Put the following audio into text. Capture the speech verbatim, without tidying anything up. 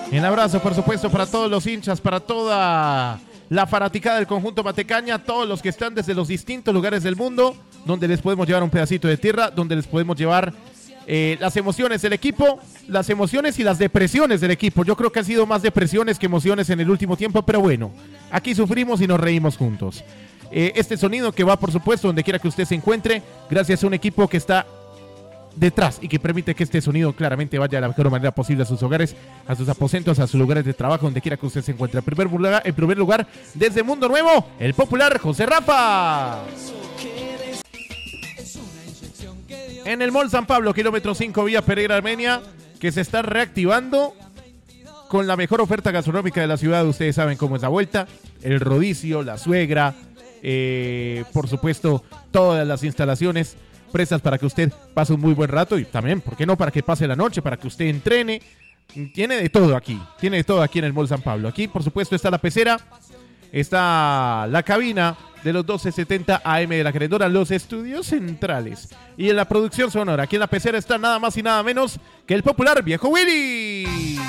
Un abrazo, por supuesto, para todos los hinchas, para toda la fanaticada del conjunto Matecaña, todos los que están desde los distintos lugares del mundo, donde les podemos llevar un pedacito de tierra, donde les podemos llevar eh, las emociones del equipo, las emociones y las depresiones del equipo. Yo creo que han sido más depresiones que emociones en el último tiempo, pero bueno, aquí sufrimos y nos reímos juntos. Eh, este sonido que va, por supuesto, donde quiera que usted se encuentre, gracias a un equipo que está detrás y que permite que este sonido claramente vaya de la mejor manera posible a sus hogares, a sus aposentos, a sus lugares de trabajo, donde quiera que usted se encuentre. En primer lugar, en primer lugar desde Mundo Nuevo, el popular José Rafa. En el Mall San Pablo, kilómetro cinco, vía Pereira Armenia, que se está reactivando con la mejor oferta gastronómica de la ciudad. Ustedes saben cómo es la vuelta, el rodicio, la suegra, eh, por supuesto, todas las instalaciones prestas para que usted pase un muy buen rato y también, ¿por qué no?, para que pase la noche, para que usted entrene. Tiene de todo aquí, tiene de todo aquí en el Mall San Pablo. Aquí, por supuesto, está la pecera, está la cabina de los doce setenta A M de la Querendona, los estudios centrales. Y en la producción sonora, aquí en la pecera está nada más y nada menos que el popular Viejo Willy.